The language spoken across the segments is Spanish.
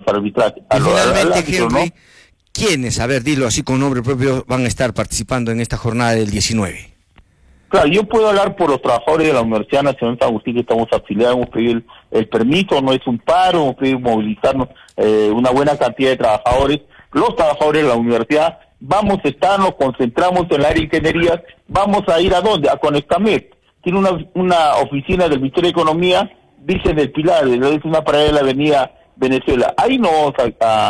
para arbitraje. Y finalmente, árbitro, Henry, ¿no? ¿quiénes, a ver, dilo así con nombre propio, van a estar participando en esta jornada del 19? Claro, yo puedo hablar por los trabajadores de la Universidad Nacional de San Agustín que estamos afiliados, hemos pedido el permiso, no es un paro, hemos pedido movilizarnos una buena cantidad de trabajadores. Los trabajadores de la universidad vamos a estar, nos concentramos en el área de ingeniería, vamos a ir ¿a dónde? A Conectamet. Tiene una oficina del Ministerio de Economía, Virgen del Pilar, es una parada de la avenida Venezuela. Ahí nos vamos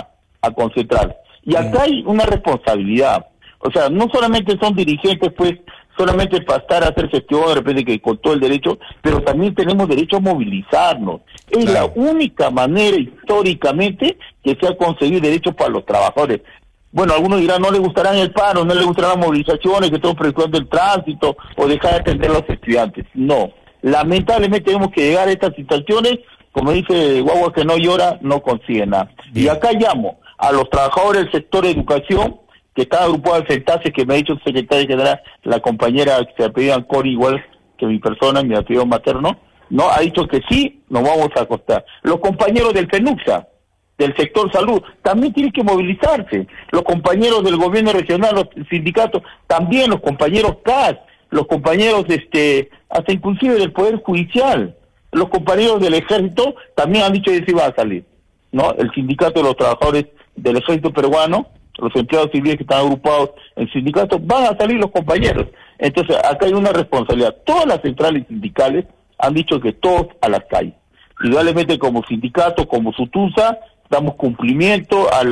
a concentrar. Y acá hay una responsabilidad. O sea, no solamente son dirigentes, pues, solamente para estar a hacer gestión, de repente que con todo el derecho, pero también tenemos derecho a movilizarnos. Es la única manera históricamente que se ha conseguido derechos para los trabajadores. Bueno, algunos dirán, no les gustarán el paro, no les gustarán las movilizaciones, que estamos preocupando el tránsito, o dejar de atender a los estudiantes. No, lamentablemente tenemos que llegar a estas situaciones, como dice Guagua que no llora, no consigue nada. Bien. Y acá llamo a los trabajadores del sector de educación, que está agrupado al CENTASE, que me ha dicho el secretario general, la compañera que se apellida Cori, igual que mi persona, mi apellido materno, no, ha dicho que sí, nos vamos a acostar. Los compañeros del FENUCSA, del sector salud, también tienen que movilizarse. Los compañeros del gobierno regional, los sindicatos, también los compañeros CAS, los compañeros hasta inclusive del Poder Judicial, los compañeros del Ejército también han dicho que sí va a salir, ¿no? El sindicato de los trabajadores del Ejército peruano, los empleados civiles que están agrupados en sindicatos, van a salir los compañeros. Entonces, acá hay una responsabilidad. Todas las centrales sindicales han dicho que todos a las calles. Igualmente como sindicato, como SUTUSA, damos cumplimiento a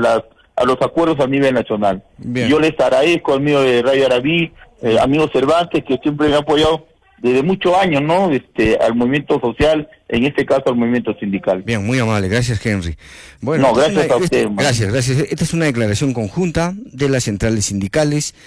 los acuerdos a nivel nacional. Bien. Yo les agradezco, amigo de Radio Arabí, amigo Cervantes, que siempre me ha apoyado desde muchos años, ¿no? Al movimiento social, en este caso al movimiento sindical. Bien, muy amable, gracias Henry. Bueno, no, gracias a usted. Gracias. Esta es una declaración conjunta de las centrales sindicales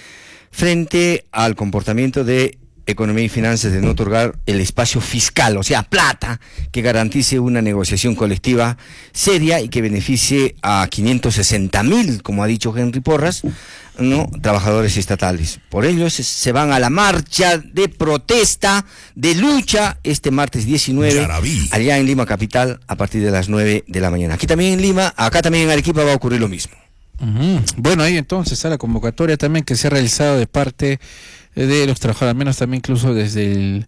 frente al comportamiento de Economía y Finanzas de no otorgar el espacio fiscal, o sea, plata, que garantice una negociación colectiva seria y que beneficie a 560.000, como ha dicho Henry Porras, ¿no?, trabajadores estatales. Por ello se van a la marcha de protesta, de lucha, este martes 19, allá en Lima capital, a partir de las 9 de la mañana. Aquí también en Lima, acá también en Arequipa va a ocurrir lo mismo. Bueno, ahí entonces está la convocatoria también que se ha realizado de parte de los trabajadores, al menos también incluso desde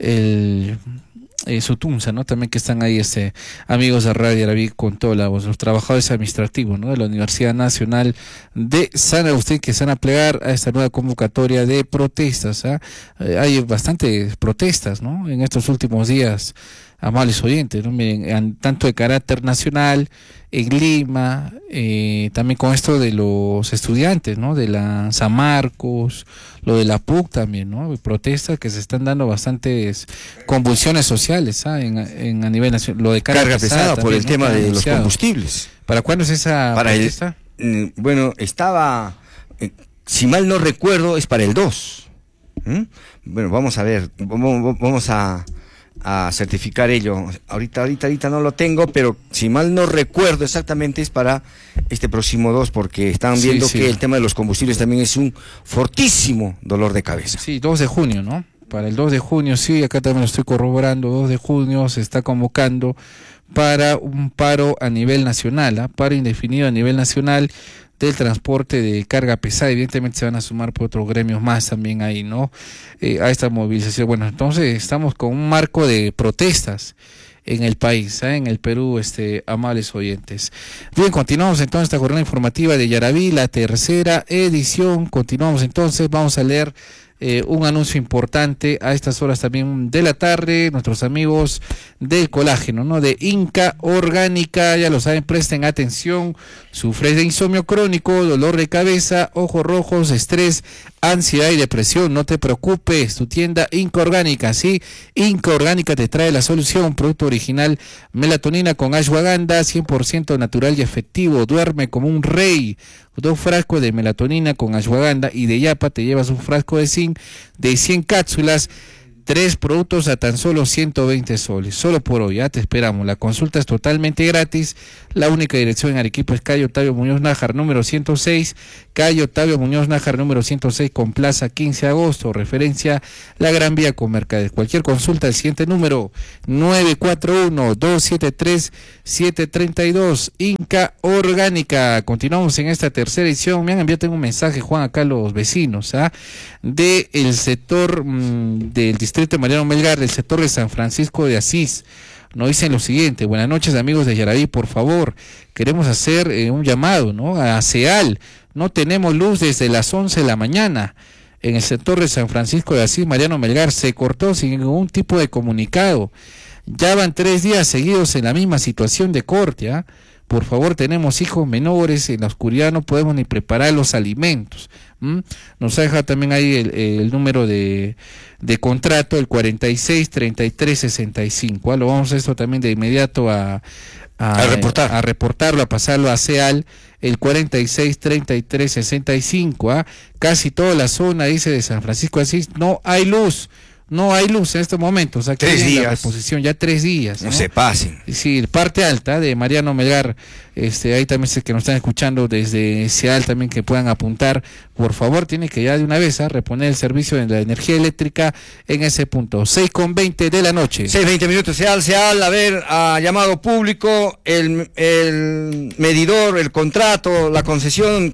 el SUTUNSA, ¿no? También que están ahí amigos de Radio Arabí con todos los trabajadores administrativos, ¿no?, de la Universidad Nacional de San Agustín, que se van a plegar a esta nueva convocatoria de protestas. Hay bastantes protestas, ¿no?, en estos últimos días, amables oyentes, ¿no? Miren, tanto de carácter nacional, en Lima, también con esto de los estudiantes, ¿no?, de la San Marcos, lo de la PUC también, ¿no?, protestas que se están dando bastantes convulsiones sociales, a nivel nacional, lo de carga pesada por el tema de los combustibles. ¿Para cuándo es esa protesta? Bueno, estaba, si mal no recuerdo, es para el 2. Bueno, vamos a ver, vamos a certificar ello. Ahorita no lo tengo, pero si mal no recuerdo exactamente es para este próximo 2, porque están viendo que el tema de los combustibles también es un fortísimo dolor de cabeza. Sí, 2 de junio, ¿no? Para el 2 de junio, sí, acá también lo estoy corroborando, 2 de junio se está convocando para un paro a nivel nacional, paro indefinido a nivel nacional del transporte de carga pesada. Evidentemente se van a sumar por otros gremios más también ahí, ¿no?, a esta movilización. Bueno, entonces estamos con un marco de protestas en el país, en el Perú, amables oyentes. Bien, continuamos entonces esta jornada informativa de Yarabí, la tercera edición. Continuamos entonces, vamos a leer un anuncio importante a estas horas también de la tarde. Nuestros amigos del colágeno, ¿no?, de Inca Orgánica, ya lo saben, presten atención. Sufres de insomnio crónico, dolor de cabeza, ojos rojos, estrés, ansiedad y depresión, no te preocupes, tu tienda Inca Orgánica, sí, Inca Orgánica te trae la solución, producto original, melatonina con ashwagandha, 100% natural y efectivo, duerme como un rey. 2 frascos de melatonina con ashwagandha y de yapa, te llevas un frasco de zinc de 100 cápsulas 3 productos a tan solo 120 soles. Solo por hoy, ya te esperamos. La consulta es totalmente gratis. La única dirección en Arequipa es calle Octavio Muñoz Nájar, número 106. Calle Octavio Muñoz Nájar, número 106, con plaza 15 de agosto. Referencia La Gran Vía con Mercader. Cualquier consulta, el siguiente número, 941-273-732. Inca Orgánica. Continuamos en esta tercera edición. Me han enviado un mensaje, Juan, acá los vecinos, del sector del distrito de Mariano Melgar, del sector de San Francisco de Asís. Nos dicen lo siguiente: buenas noches, amigos de Yaraví, por favor, queremos hacer un llamado, a CEAL. No tenemos luz desde las 11 de la mañana. En el sector de San Francisco de Asís, Mariano Melgar, se cortó sin ningún tipo de comunicado. Ya van 3 días seguidos en la misma situación de corte. Por favor, tenemos hijos menores, en la oscuridad no podemos ni preparar los alimentos. Nos deja también ahí el número de contrato, el 463365. Lo vamos a esto también de inmediato a reportarlo, a pasarlo a CEAL, el 463365. Casi toda la zona, dice, de San Francisco de Asís, no hay luz en estos momentos. Aquí 3 días. La reposición, ya 3 días. No se pasen. Sí, parte alta de Mariano Melgar, ahí también sé que nos están escuchando desde CEAL también, que puedan apuntar. Por favor, tiene que ya de una vez reponer el servicio de la energía eléctrica en ese punto. 6:20 de la noche. 6:20 minutos. CEAL, a ver, llamado público, el medidor, el contrato, la concesión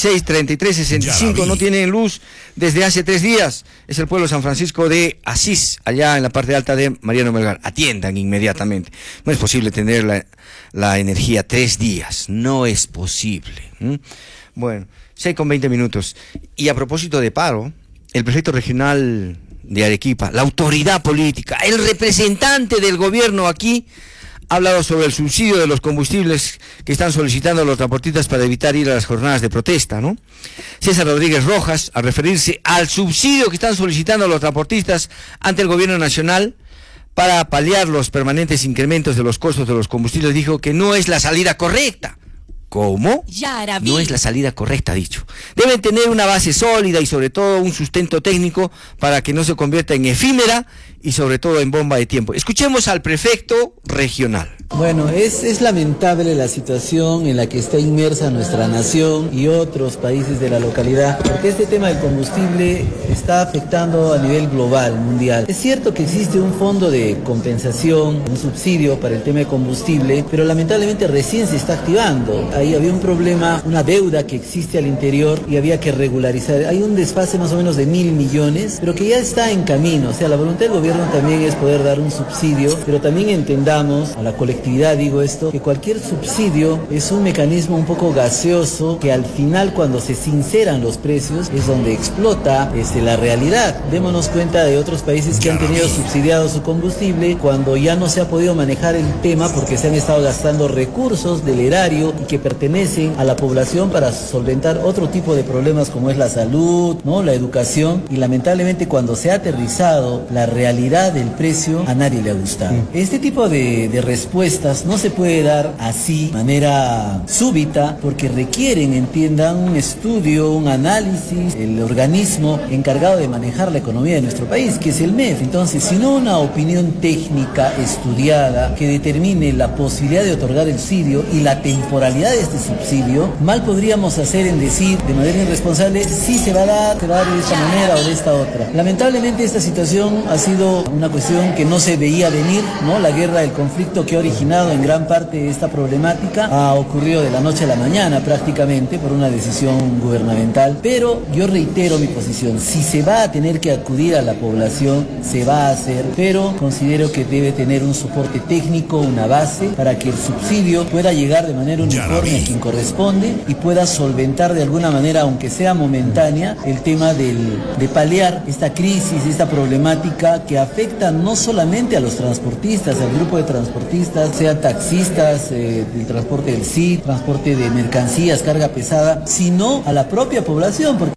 463365, no tienen luz desde hace 3 días. Es el pueblo de San Francisco de Asís, allá en la parte alta de Mariano Melgar. Atiendan inmediatamente. No es posible tener la energía 3 días. No es posible. Bueno, 6:20 minutos. Y a propósito de paro, el prefecto regional de Arequipa, la autoridad política, el representante del gobierno aquí, ha hablado sobre el subsidio de los combustibles que están solicitando los transportistas para evitar ir a las jornadas de protesta, ¿no? César Rodríguez Rojas, al referirse al subsidio que están solicitando los transportistas ante el gobierno nacional para paliar los permanentes incrementos de los costos de los combustibles, dijo que no es la salida correcta. ¿Cómo? No es la salida correcta, ha dicho. Deben tener una base sólida y sobre todo un sustento técnico para que no se convierta en efímera y sobre todo en bomba de tiempo. Escuchemos al prefecto regional. Bueno, es lamentable la situación en la que está inmersa nuestra nación y otros países de la localidad, porque este tema del combustible está afectando a nivel global, mundial. Es cierto que existe un fondo de compensación, un subsidio para el tema de combustible, pero lamentablemente recién se está activando. Ahí había un problema, una deuda que existe al interior y había que regularizar. Hay un desfase más o menos de 1.000 millones, pero que ya está en camino. O sea, la voluntad del gobierno también es poder dar un subsidio, pero también entendamos a la colectividad, digo esto, que cualquier subsidio es un mecanismo un poco gaseoso que al final, cuando se sinceran los precios, es donde explota la realidad. Démonos cuenta de otros países que han tenido subsidiado su combustible cuando ya no se ha podido manejar el tema porque se han estado gastando recursos del erario y que pertenecen a la población para solventar otro tipo de problemas como es la salud, ¿no?, la educación, y lamentablemente cuando se ha aterrizado la realidad del precio, a nadie le ha gustado. Este tipo de respuestas no se puede dar así, de manera súbita, porque requieren, entiendan, un estudio, un análisis, el organismo encargado de manejar la economía de nuestro país, que es el MEF. Entonces, si no una opinión técnica estudiada que determine la posibilidad de otorgar el subsidio y la temporalidad de este subsidio, mal podríamos hacer en decir de manera irresponsable si se va a dar de esta manera o de esta otra. Lamentablemente esta situación ha sido una cuestión que no se veía venir, ¿no? La guerra, el conflicto que ha originado en gran parte esta problemática ha ocurrido de la noche a la mañana prácticamente por una decisión gubernamental, pero yo reitero mi posición: si se va a tener que acudir a la población, se va a hacer, pero considero que debe tener un soporte técnico, una base, para que el subsidio pueda llegar de manera uniforme a quien corresponde y pueda solventar de alguna manera, aunque sea momentánea, el tema de paliar esta crisis, esta problemática que afecta no solamente a los transportistas, al grupo de transportistas, sean taxistas, del transporte del CID, transporte de mercancías, carga pesada, sino a la propia población. Porque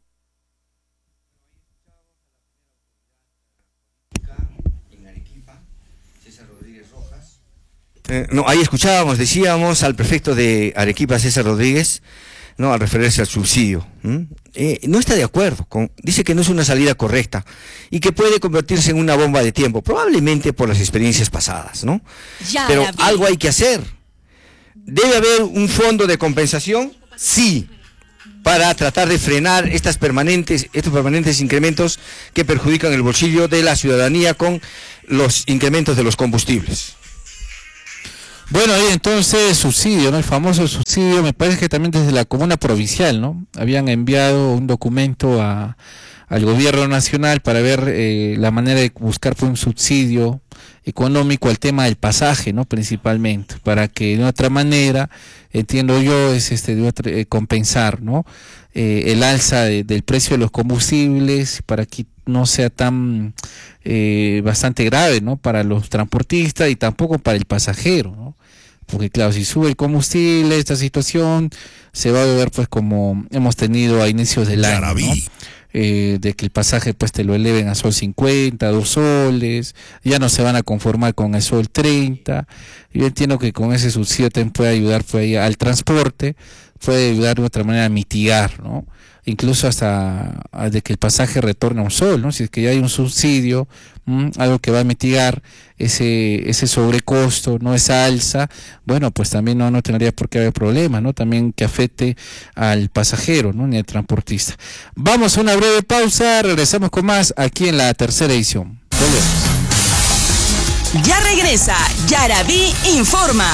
ahí escuchábamos, decíamos, al prefecto de Arequipa, César Rodríguez, ¿no?, al referirse al subsidio. No está de acuerdo, dice que no es una salida correcta y que puede convertirse en una bomba de tiempo, probablemente por las experiencias pasadas, ¿no? Pero algo hay que hacer. ¿Debe haber un fondo de compensación? Sí, para tratar de frenar estos permanentes incrementos que perjudican el bolsillo de la ciudadanía con los incrementos de los combustibles. Bueno, ahí entonces subsidio, ¿no? El famoso subsidio, me parece que también desde la comuna provincial, ¿no? Habían enviado un documento al gobierno nacional para ver la manera de buscar un subsidio económico al tema del pasaje, ¿no? Principalmente, para que de otra manera, entiendo yo, es compensar, ¿no? El alza del precio de los combustibles, para que no sea tan bastante grave, ¿no?, para los transportistas y tampoco para el pasajero, ¿no? Porque claro, si sube el combustible, esta situación se va a ver pues como hemos tenido a inicios del año, ¿no? De que el pasaje pues te lo eleven a sol 50, 2 soles, ya no se van a conformar con el sol 30. Yo entiendo que con ese subsidio también puede ayudar pues, al transporte, puede ayudar de otra manera a mitigar, ¿no? Incluso hasta de que el pasaje retorne a un sol, ¿no? Si es que ya hay un subsidio, algo que va a mitigar ese sobrecosto, no esa alza, bueno, pues también no tendría por qué haber problema, ¿no? También que afecte al pasajero, ¿no?, ni al transportista. Vamos a una breve pausa, regresamos con más aquí en la tercera edición. Volvemos. Ya regresa Yaraví Informa.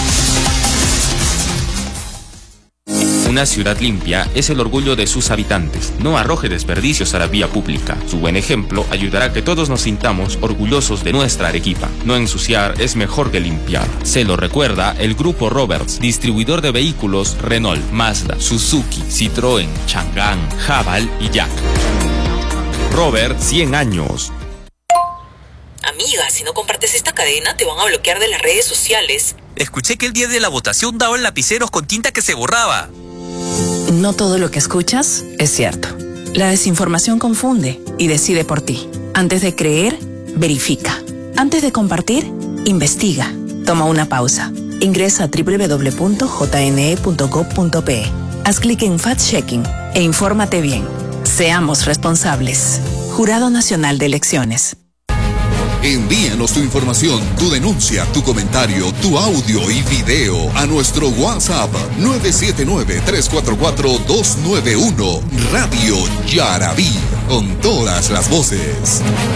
Una ciudad limpia es el orgullo de sus habitantes. No arroje desperdicios a la vía pública. Su buen ejemplo ayudará a que todos nos sintamos orgullosos de nuestra Arequipa. No ensuciar es mejor que limpiar. Se lo recuerda el Grupo Roberts, distribuidor de vehículos Renault, Mazda, Suzuki, Citroën, Chang'an, Haval y Jack. Robert, 100 años. Amiga, si no compartes esta cadena, te van a bloquear de las redes sociales. Escuché que el día de la votación daban lapiceros con tinta que se borraba. No todo lo que escuchas es cierto. La desinformación confunde y decide por ti. Antes de creer, verifica. Antes de compartir, investiga. Toma una pausa. Ingresa a www.jne.gov.pe. Haz clic en Fact-Checking e infórmate bien. Seamos responsables. Jurado Nacional de Elecciones. Envíanos tu información, tu denuncia, tu comentario, tu audio y video a nuestro WhatsApp 979-344-291. Radio Yaraví, con todas las voces.